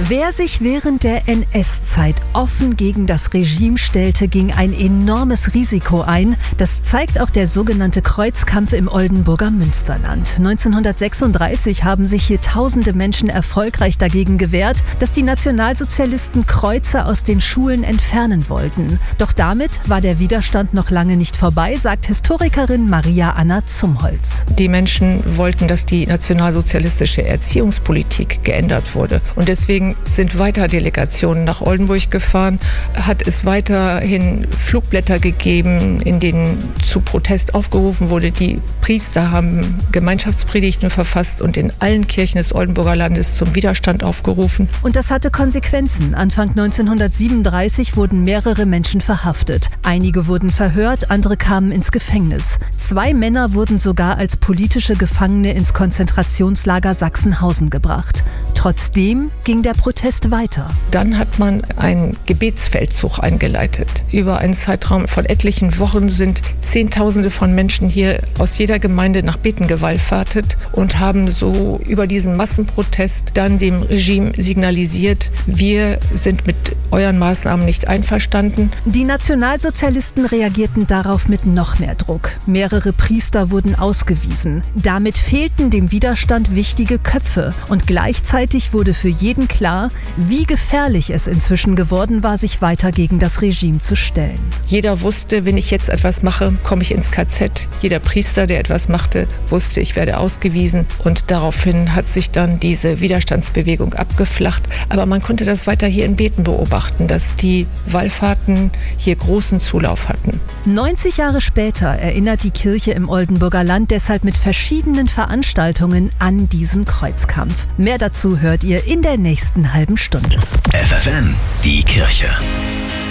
Wer sich während der NS-Zeit offen gegen das Regime stellte, ging ein enormes Risiko ein. Das zeigt auch der sogenannte Kreuzkampf im Oldenburger Münsterland. 1936 haben sich hier tausende Menschen erfolgreich dagegen gewehrt, dass die Nationalsozialisten Kreuze aus den Schulen entfernen wollten. Doch damit war der Widerstand noch lange nicht vorbei, sagt Historikerin Maria Anna Zumholz. Die Menschen wollten, dass die nationalsozialistische Erziehungspolitik geändert wurde. Und deswegen sind weiter Delegationen nach Oldenburg gefahren, hat es weiterhin Flugblätter gegeben, in denen zu Protest aufgerufen wurde. Die Priester haben Gemeinschaftspredigten verfasst und in allen Kirchen des Oldenburger Landes zum Widerstand aufgerufen. Und das hatte Konsequenzen. Anfang 1937 wurden mehrere Menschen verhaftet. Einige wurden verhört, andere kamen ins Gefängnis. 2 Männer wurden sogar als politische Gefangene ins Konzentrationslager Sachsenhausen gebracht. Trotzdem ging der Protest weiter. Dann hat man einen Gebetsfeldzug eingeleitet. Über einen Zeitraum von etlichen Wochen sind Zehntausende von Menschen hier aus jeder Gemeinde nach Beten gewallfahrtet und haben so über diesen Massenprotest dann dem Regime signalisiert, wir sind mit euren Maßnahmen nicht einverstanden. Die Nationalsozialisten reagierten darauf mit noch mehr Druck. Mehrere Priester wurden ausgewiesen. Damit fehlten dem Widerstand wichtige Köpfe und gleichzeitig wurde für jeden klar, wie gefährlich es inzwischen geworden war, sich weiter gegen das Regime zu stellen. Jeder wusste, wenn ich jetzt etwas mache, komme ich ins KZ. Jeder Priester, der etwas machte, wusste, ich werde ausgewiesen. Und daraufhin hat sich dann diese Widerstandsbewegung abgeflacht. Aber man konnte das weiter hier in Beten beobachten, dass die Wallfahrten hier großen Zulauf hatten. 90 Jahre später erinnert die Kirche im Oldenburger Land deshalb mit verschiedenen Veranstaltungen an diesen Kreuzkampf. Mehr dazu hört ihr in der nächsten halben Stunde. FFN, die Kirche.